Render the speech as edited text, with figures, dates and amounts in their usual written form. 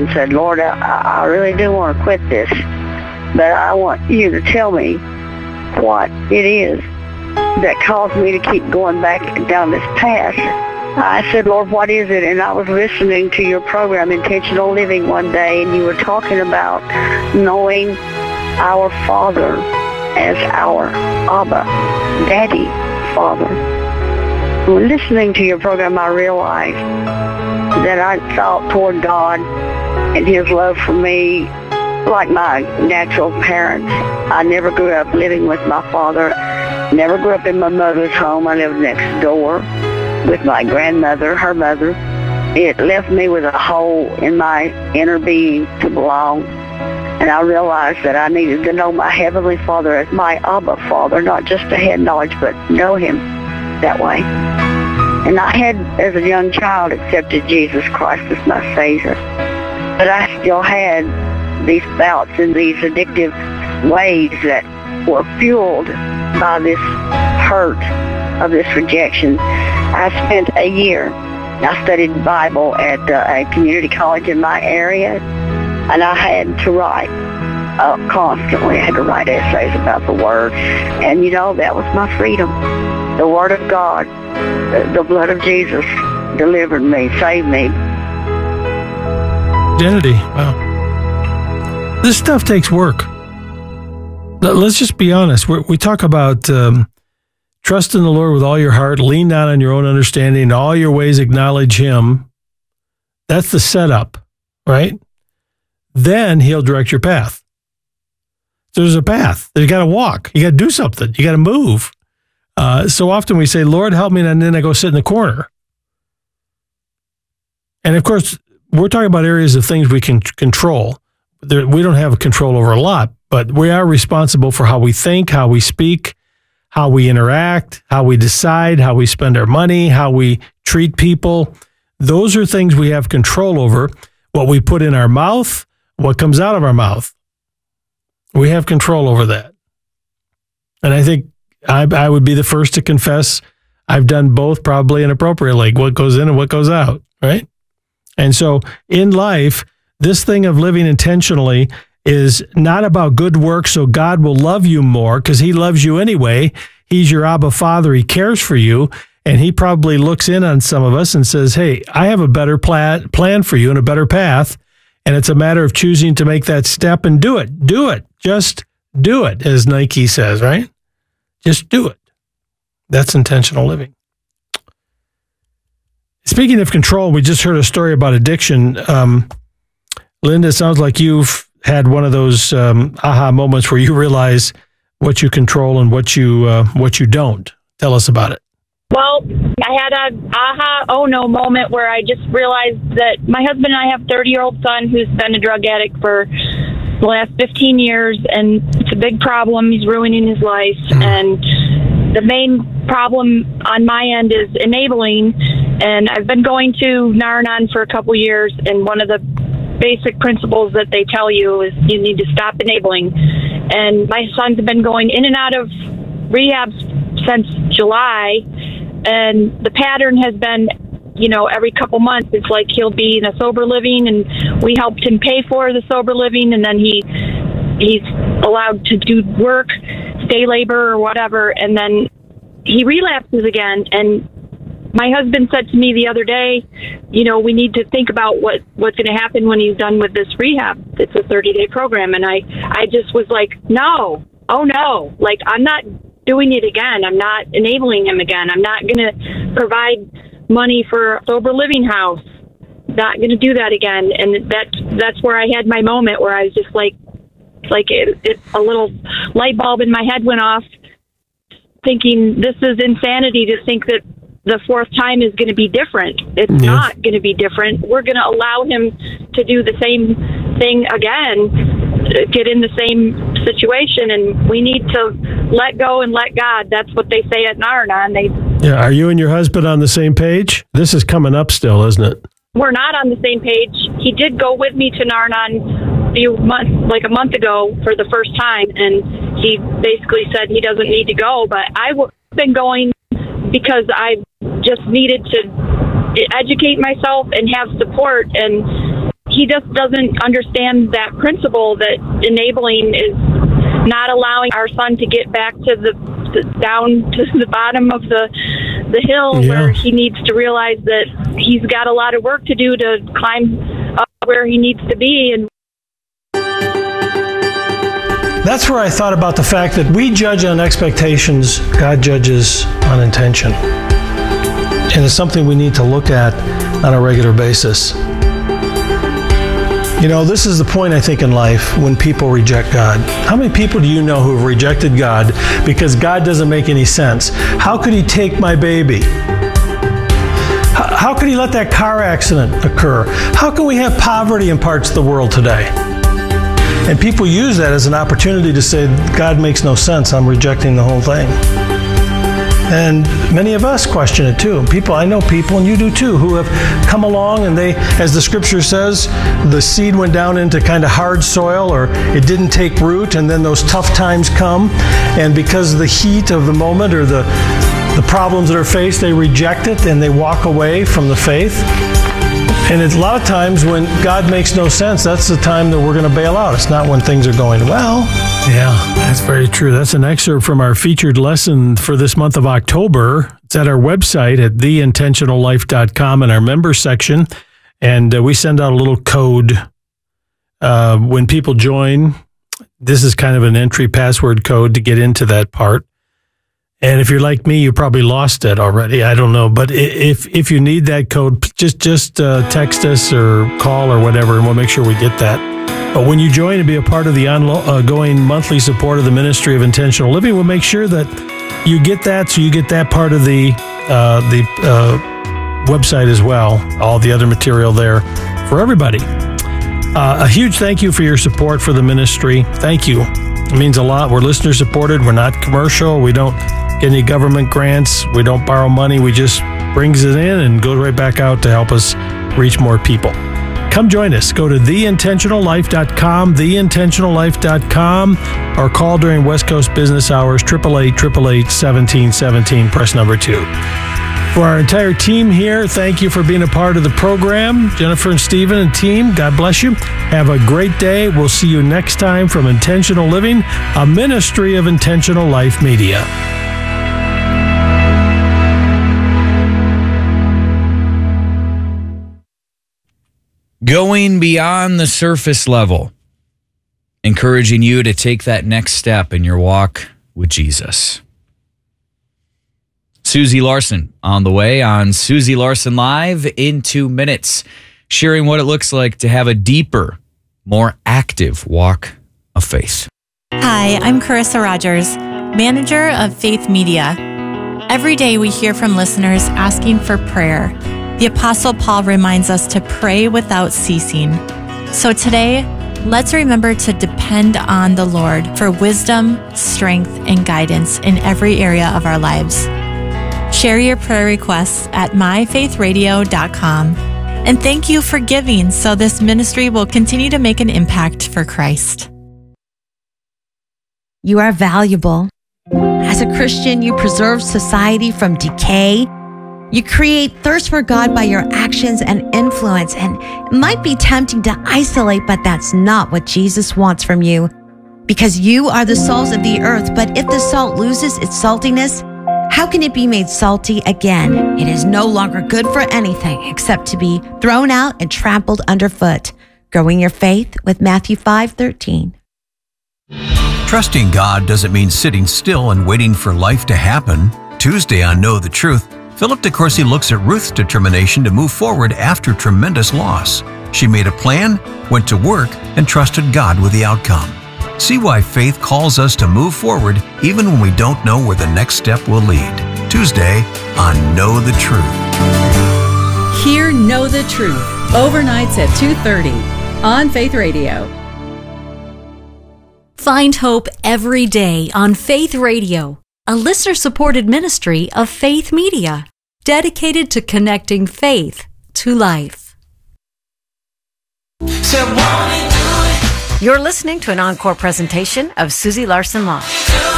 and said, Lord, I really do want to quit this, but I want you to tell me what it is that caused me to keep going back down this path. I said, Lord, what is it? And I was listening to your program, Intentional Living, one day, and you were talking about knowing our Father as our Abba, Daddy, Father. When listening to your program, I realized that I felt toward God and His love for me like my natural parents. I never grew up living with my father, never grew up in my mother's home. I lived next door with my grandmother, her mother. It left me with a hole in my inner being to belong. And I realized that I needed to know my Heavenly Father as my Abba Father, not just a head knowledge, but know Him that way. And I had, as a young child, accepted Jesus Christ as my Savior. But I still had these bouts and these addictive ways that were fueled by this hurt of this rejection. I spent a year. I studied Bible at a community college in my area, and I had to write constantly. I had to write essays about the Word, and that was my freedom. The Word of God, the blood of Jesus delivered me, saved me. Identity. Wow. This stuff takes work. Let's just be honest. We talk about trust in the Lord with all your heart, lean not on your own understanding, in all your ways acknowledge Him. That's the setup, right? Then He'll direct your path. There's a path. You got to walk. You got to do something. You got to move. So often we say, Lord, help me, and then I go sit in the corner. And of course, we're talking about areas of things we can control. We don't have control over a lot, but we are responsible for how we think, how we speak, how we interact, how we decide, how we spend our money, how we treat people. Those are things we have control over. What we put in our mouth, what comes out of our mouth. We have control over that. And I think I would be the first to confess I've done both probably inappropriately, what goes in and what goes out, right? And so in life, this thing of living intentionally is not about good work so God will love you more, because He loves you anyway. He's your Abba Father. He cares for you. And He probably looks in on some of us and says, hey, I have a better plan for you and a better path. And it's a matter of choosing to make that step and do it. Do it. Just do it, as Nike says, right? Just do it. That's intentional living. Speaking of control, we just heard a story about addiction. Linda, it sounds like you've had one of those aha moments where you realize what you control and what you don't. Tell us about it. Well, I had an aha, oh no moment where I just realized that my husband and I have a 30-year-old son who's been a drug addict for the last 15 years, and it's a big problem. He's ruining his life, and the main problem on my end is enabling, and I've been going to Nar-Anon for a couple years, and one of the basic principles that they tell you is you need to stop enabling. And my son's been going in and out of rehab since July, and the pattern has been, every couple months, it's like he'll be in a sober living, and we helped him pay for the sober living, and then he's allowed to do work, day labor or whatever, and then he relapses again. And my husband said to me the other day, we need to think about what's going to happen when he's done with this rehab. It's a 30-day program. And I just was like, no, oh no, like I'm not doing it again. I'm not enabling him again. I'm not going to provide money for a sober living house. Not going to do that again. And that's where I had my moment where I was just like a little light bulb in my head went off, thinking this is insanity to think that the fourth time is going to be different. It's not going to be different. We're going to allow him to do the same thing again, get in the same situation, and we need to let go and let God. That's what they say at Nar-Anon. Are you and your husband on the same page? This is coming up still, isn't it? We're not on the same page. He did go with me to Nar-Anon a month ago for the first time, and he basically said he doesn't need to go, but I've been going because I just needed to educate myself and have support. And he just doesn't understand that principle that enabling is not allowing our son to get back to down to the bottom of the hill where he needs to realize that he's got a lot of work to do to climb up where he needs to be. And that's where I thought about the fact that we judge on expectations, God judges on intention. And it's something we need to look at on a regular basis. You know, this is the point, I think, in life when people reject God. How many people do you know who have rejected God because God doesn't make any sense? How could he take my baby? How could he let that car accident occur? How can we have poverty in parts of the world today? And people use that as an opportunity to say, God makes no sense, I'm rejecting the whole thing. And many of us question it too. I know people, and you do too, who have come along and they, as the scripture says, the seed went down into kind of hard soil, or it didn't take root, and then those tough times come, and because of the heat of the moment or the problems that are faced, they reject it and they walk away from the faith. And it's a lot of times when God makes no sense, that's the time that we're going to bail out. It's not when things are going well. Yeah, that's very true. That's an excerpt from our featured lesson for this month of October. It's at our website at theintentionallife.com in our members section. And we send out a little code when people join. This is kind of an entry password code to get into that part. And if you're like me, you probably lost it already. I don't know. But if you need that code, just text us or call or whatever, and we'll make sure we get that. But when you join and be a part of the ongoing monthly support of the Ministry of Intentional Living, we'll make sure that you get that, so you get that part of the website as well, all the other material there for everybody. A huge thank you for your support for the ministry. Thank you. It means a lot. We're listener supported. We're not commercial. We don't get any government grants. We don't borrow money. We just brings it in and goes right back out to help us reach more people. Come join us. Go to theintentionallife.com, theintentionallife.com, or call during West Coast business hours, 888-888-1717, press number 2. For our entire team here, thank you for being a part of the program. Jennifer and Stephen and team, God bless you. Have a great day. We'll see you next time from Intentional Living, a ministry of Intentional Life Media. Going beyond the surface level, encouraging you to take that next step in your walk with Jesus. Susie Larson on the way on Susie Larson Live in 2 minutes, sharing what it looks like to have a deeper, more active walk of faith. Hi, I'm Carissa Rogers, manager of Faith Media. Every day we hear from listeners asking for prayer. The Apostle Paul reminds us to pray without ceasing. So today, let's remember to depend on the Lord for wisdom, strength, and guidance in every area of our lives. Share your prayer requests at myfaithradio.com. And thank you for giving so this ministry will continue to make an impact for Christ. You are valuable. As a Christian, you preserve society from decay. You create thirst for God by your actions and influence, and it might be tempting to isolate, but that's not what Jesus wants from you. Because you are the salt of the earth, but if the salt loses its saltiness, how can it be made salty again? It is no longer good for anything except to be thrown out and trampled underfoot. Growing your faith with Matthew 5:13. Trusting God doesn't mean sitting still and waiting for life to happen. Tuesday on Know the Truth, Philip DeCourcy looks at Ruth's determination to move forward after tremendous loss. She made a plan, went to work, and trusted God with the outcome. See why faith calls us to move forward even when we don't know where the next step will lead. Tuesday on Know the Truth. Hear Know the Truth, overnights at 2:30 on Faith Radio. Find hope every day on Faith Radio, a listener-supported ministry of Faith Media, dedicated to connecting faith to life. You're listening to an encore presentation of Susie Larson Live.